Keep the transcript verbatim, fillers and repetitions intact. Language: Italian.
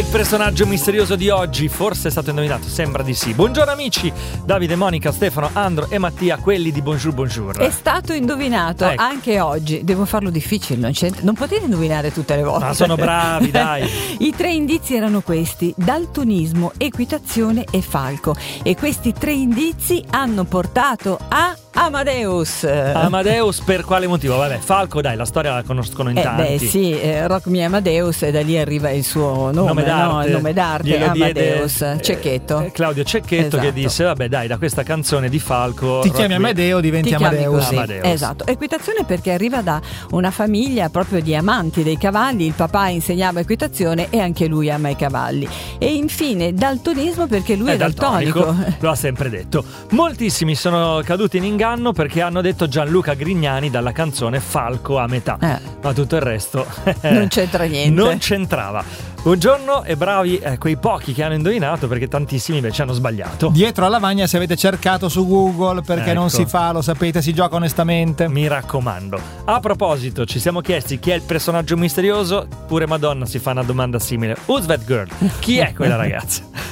personaggio misterioso di oggi? Forse è stato indovinato, sembra di sì. Buongiorno amici, Davide, Monica, Stefano, Andro e Mattia, quelli di Bonjour Bonjour. È stato indovinato, ecco. Anche oggi. Devo farlo difficile, non, c'è... non potete indovinare tutte le volte. Ma sono bravi, dai. I tre indizi erano questi: daltonismo, equitazione e falco. E questi tre indizi hanno portato a Amadeus. Amadeus per quale motivo? Vabbè, Falco, dai, la storia la conoscono in eh tanti. Beh sì, eh, Rock Me Amadeus, e da lì arriva il suo nome, nome d'arte, no? Il nome d'arte, glielo Amadeus, diede, Cecchetto. Eh, Claudio Cecchetto, esatto. Che disse, vabbè dai, da questa canzone di Falco ti chiami Amedeo, diventi ti Amadeus. così. Amadeus. Esatto. Equitazione perché arriva da una famiglia proprio di amanti dei cavalli, il papà insegnava equitazione e anche lui ama i cavalli. E infine daltonismo perché lui è, è daltonico, daltonico. lo ha sempre detto. Moltissimi sono caduti in inganno perché hanno detto Gianluca Grignani dalla canzone Falco a metà, eh. ma tutto il resto non c'entra niente, non c'entrava. Buongiorno e bravi eh, quei pochi che hanno indovinato, perché tantissimi invece hanno sbagliato. Dietro alla lavagna, se avete cercato su Google, perché ecco. non si fa, lo sapete, si gioca onestamente. Mi raccomando. A proposito, ci siamo chiesti chi è il personaggio misterioso, pure Madonna si fa una domanda simile. Who's that girl? Chi è quella ragazza?